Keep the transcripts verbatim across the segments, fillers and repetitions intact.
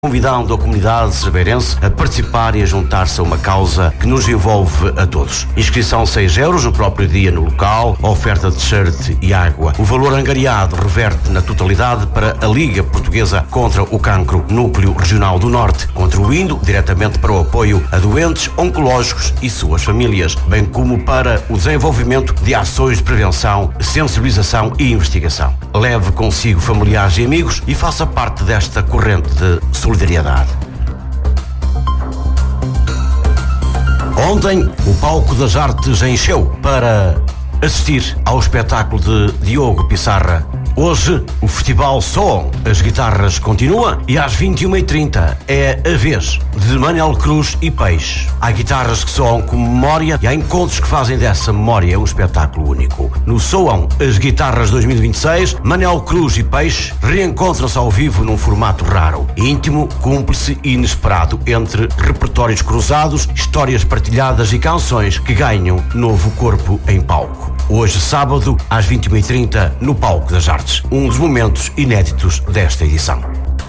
Convidando a comunidade cerveirense a participar e a juntar-se a uma causa que nos envolve a todos. Inscrição seis euros no próprio dia no local, oferta de t-shirt e água. O valor angariado reverte na totalidade para a Liga Portuguesa contra o Cancro, Núcleo Regional do Norte, contribuindo diretamente para o apoio a doentes oncológicos e suas famílias, bem como para o desenvolvimento de ações de prevenção, sensibilização e investigação. Leve consigo familiares e amigos e faça parte desta corrente de solidariedade. Ontem, o Palco das Artes encheu para assistir ao espetáculo de Diogo Pissarra. Hoje, o festival Soam as Guitarras continua e às vinte e uma e trinta é a vez de Manel Cruz e Peixe. Há guitarras que soam como memória e há encontros que fazem dessa memória um espetáculo único. No Soam as Guitarras dois mil e vinte e seis, Manel Cruz e Peixe reencontram-se ao vivo num formato raro, íntimo, cúmplice e inesperado, entre repertórios cruzados, histórias partilhadas e canções que ganham novo corpo em palco. Hoje, sábado, às vinte e uma e trinta, no Palco das Artes. Um dos momentos inéditos desta edição.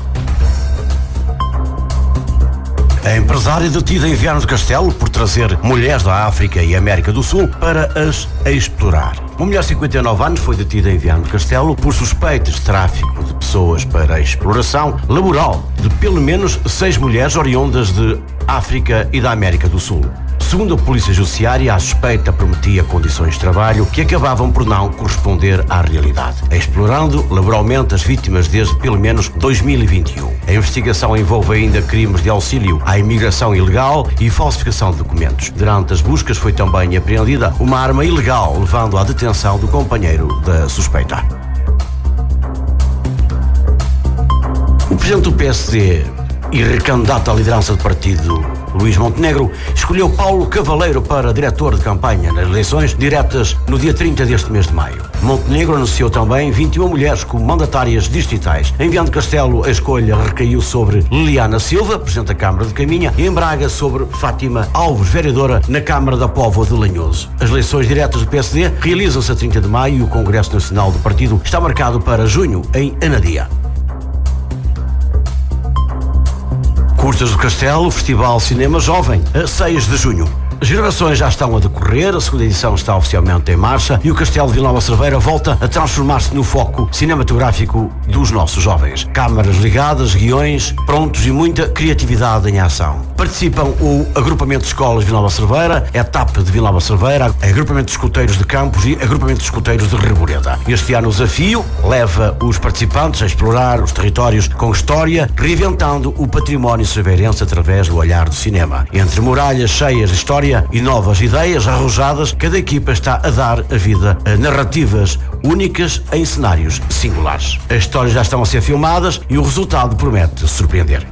A empresária detida em Viana do Castelo por trazer mulheres da África e América do Sul para as explorar. Uma mulher de cinquenta e nove anos foi detida em Viana do Castelo por suspeitas de tráfico de pessoas para a exploração laboral de pelo menos seis mulheres oriundas de África e da América do Sul. Segundo a Polícia Judiciária, a suspeita prometia condições de trabalho que acabavam por não corresponder à realidade, explorando laboralmente as vítimas desde pelo menos dois mil e vinte e um. A investigação envolve ainda crimes de auxílio à imigração ilegal e falsificação de documentos. Durante as buscas foi também apreendida uma arma ilegal, levando à detenção do companheiro da suspeita. O presidente do P S D e recandidato à liderança do partido, Luís Montenegro, escolheu Paulo Cavaleiro para diretor de campanha nas eleições diretas no dia trinta deste mês de maio. Montenegro anunciou também vinte e uma mulheres como mandatárias distritais. Em Viana do Castelo, a escolha recaiu sobre Liliana Silva, presidente da Câmara de Caminha, e em Braga sobre Fátima Alves, vereadora na Câmara da Póvoa de Lanhoso. As eleições diretas do P S D realizam-se a trinta de maio e o Congresso Nacional do Partido está marcado para junho, em Anadia. Curtas do Castelo, Festival Cinema Jovem, a seis de junho. As gravações já estão a decorrer, a segunda edição está oficialmente em marcha e o Castelo de Vila Nova de Cerveira volta a transformar-se no foco cinematográfico dos nossos jovens. Câmaras ligadas, guiões prontos e muita criatividade em ação. Participam o Agrupamento de Escolas de Vila Nova de Cerveira, a ETAP de Vila Nova de Cerveira, Agrupamento de Escuteiros de Campos e Agrupamento de Escuteiros de Reboreda. Este ano o desafio leva os participantes a explorar os territórios com história, reinventando o património cerveirense através do olhar do cinema. Entre muralhas cheias de história e novas ideias arrojadas, cada equipa está a dar a vida a narrativas únicas em cenários singulares. As histórias já estão a ser filmadas e o resultado promete surpreender.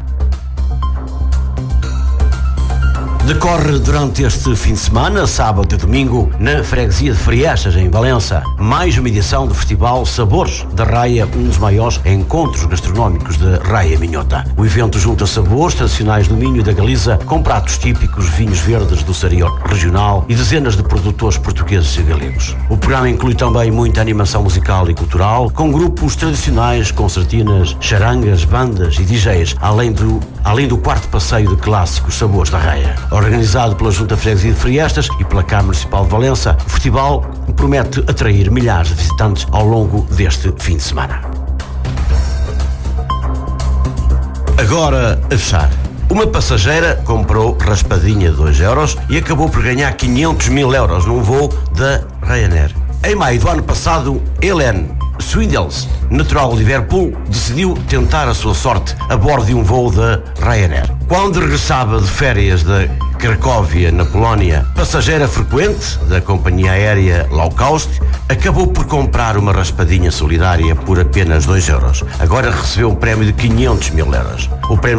Decorre durante este fim de semana, sábado e domingo, na freguesia de Friestas, em Valença, mais uma edição do Festival Sabores da Raia, um dos maiores encontros gastronómicos de Raia Minhota. O evento junta sabores tradicionais do Minho e da Galiza, com pratos típicos, vinhos verdes do Sario regional e dezenas de produtores portugueses e galegos. O programa inclui também muita animação musical e cultural, com grupos tradicionais, concertinas, charangas, bandas e D Js, além do, além do quarto passeio de clássicos Sabores da Raia. Organizado pela Junta Freguesia de Friestas e pela Câmara Municipal de Valença, o festival promete atrair milhares de visitantes ao longo deste fim de semana. Agora, a fechar. Uma passageira comprou raspadinha de dois euros e acabou por ganhar quinhentos mil euros num voo da Ryanair. Em maio do ano passado, Helen Swindles, natural de Liverpool, decidiu tentar a sua sorte a bordo de um voo da Ryanair. Quando regressava de férias da Cracóvia, na Polónia, passageira frequente da companhia aérea low cost, acabou por comprar uma raspadinha solidária por apenas dois euros. Agora recebeu um prémio de quinhentos mil euros. O prémio